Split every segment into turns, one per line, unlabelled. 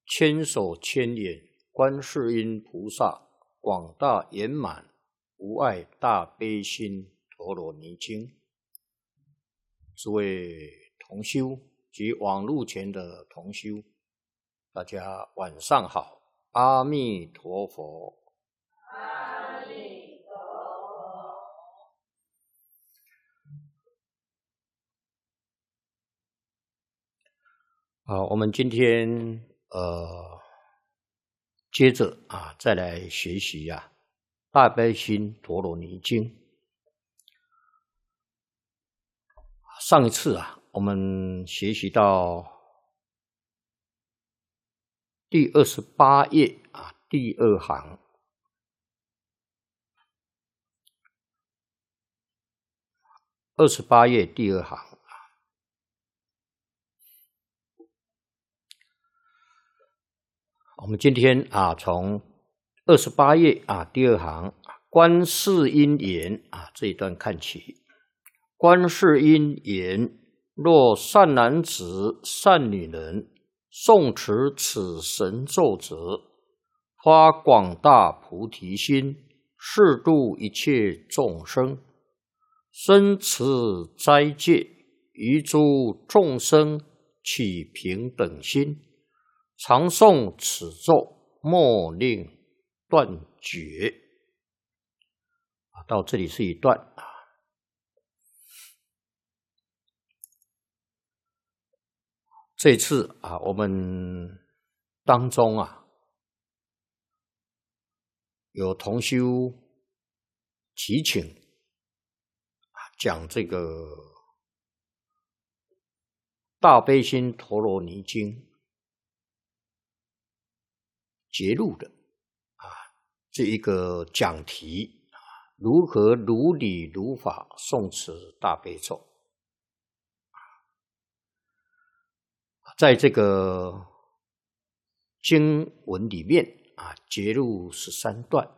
千手千眼观世音菩萨广大圆满无碍大悲心陀罗尼经。诸位同修及网络前的同修，大家晚上好，阿弥陀佛。
阿弥陀佛。
好，我们今天接着再来学习大悲心陀罗尼经。上一次我们学习到第28页第2行。28页第2行。我们今天从28页第2行观世音言这一段看起。观世音言：若善男子、善女人诵持此神咒者，发广大菩提心，誓度一切众生，生持斋戒，于诸众生起平等心，常诵此咒，莫令断绝。到这里是一段。这次我们当中有同修祈请讲这个大悲心陀罗尼经节录的这一个讲题，如何如理如法诵持大悲咒。在这个经文里面节录13段。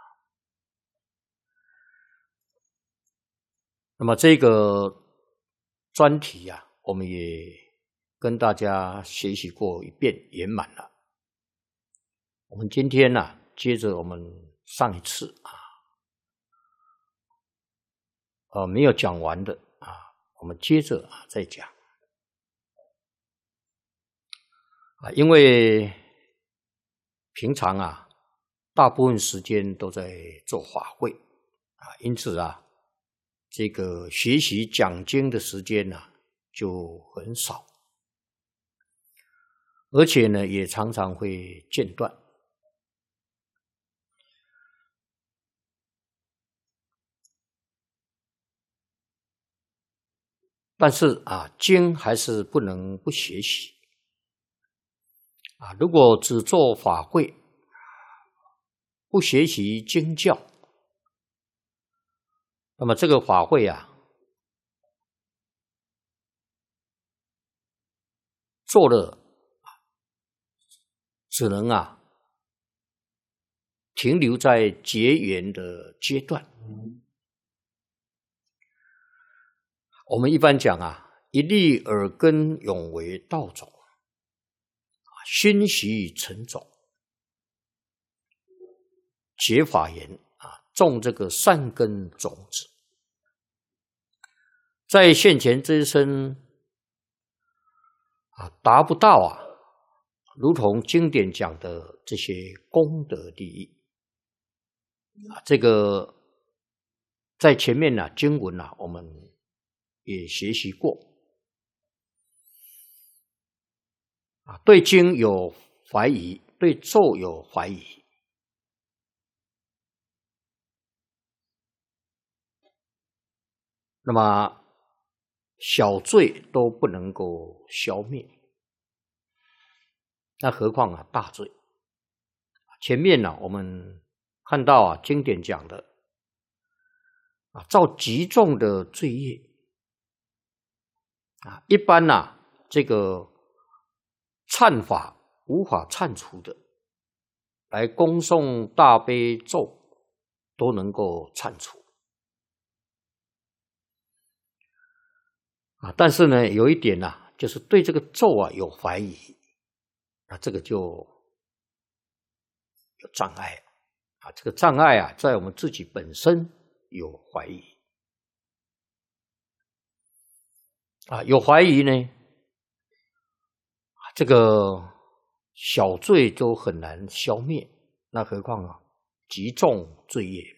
那么这个专题我们也跟大家学习过一遍圆满了。我们今天接着我们上一次没有讲完的我们接着再讲。因为平常大部分时间都在做法会因此这个学习讲经的时间就很少，而且呢也常常会间断。但是经还是不能不学习。如果只做法会，不学习经教，那么这个法会做了只能停留在结缘的阶段。我们一般讲一粒耳根永为道种，熏习成种，结法缘种这个善根种子，在现前这一生达不到如同经典讲的这些功德利益。这个在前面经文我们也学习过。对经有怀疑，对咒有怀疑。那么小罪都不能够消灭，那何况大罪。前面我们看到经典讲的造极重的罪业一般这个忏法无法忏除的，来恭诵大悲咒都能够忏除。但是呢有一点就是对这个咒有怀疑。 那这个就有障碍啊。这个障碍啊，在我们自己本身有怀疑啊，有怀疑呢，这个小罪都很难消灭，那何况啊，极重罪业。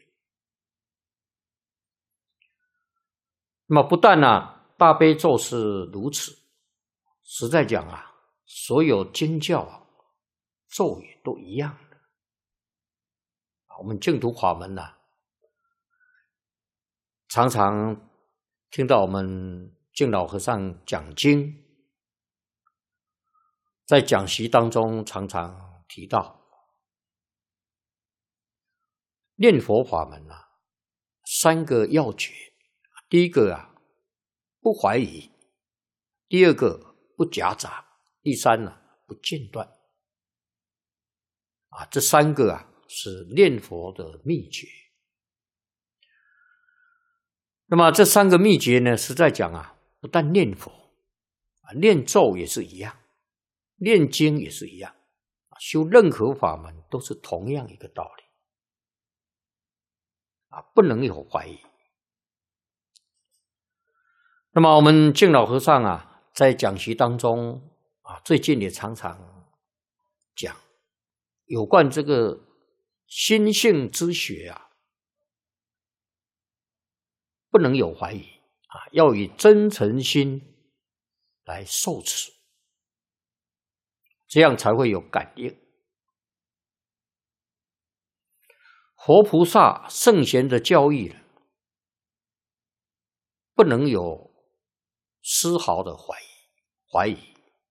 那么不但大悲咒是如此，实在讲啊，所有经教咒语都一样的。我们净土法门常常听到我们净老和尚讲经，在讲习当中常常提到念佛法门3个要诀。第一个不怀疑，第二个不夹杂，第三不间断这3个是念佛的秘诀。那么这3个秘诀呢，实在讲不但念佛念咒也是一样，念经也是一样，修任何法门都是同样一个道理不能有怀疑。那么我们净老和尚在讲习当中最近也常常讲有关这个心性之学不能有怀疑要以真诚心来受持，这样才会有感应。活菩萨圣贤的教义不能有丝毫的怀疑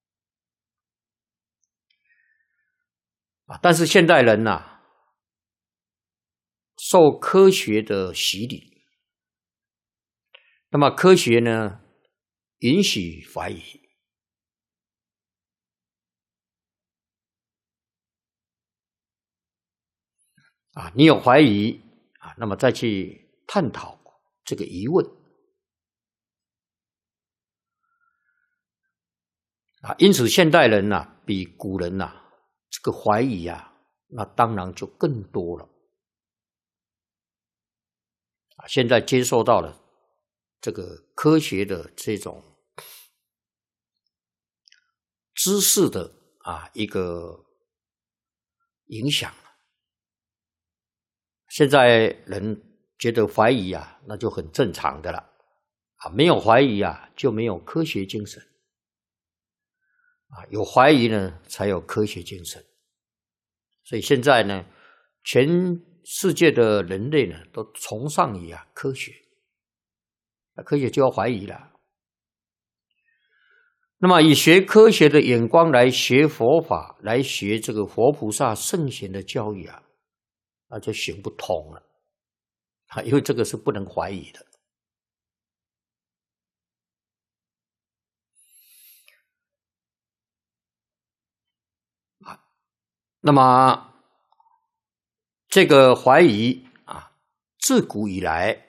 但是现代人受科学的洗礼，那么科学呢允许怀疑你有怀疑那么再去探讨这个疑问因此现代人比古人这个怀疑那当然就更多了现在接受到了这个科学的这种知识的一个影响，现在人觉得怀疑那就很正常的了没有怀疑就没有科学精神有怀疑呢才有科学精神。所以现在呢全世界的人类呢都崇尚于科学，科学就要怀疑了。那么以学科学的眼光来学佛法，来学这个佛菩萨圣贤的教育那就行不通了因为这个是不能怀疑的那么这个怀疑自古以来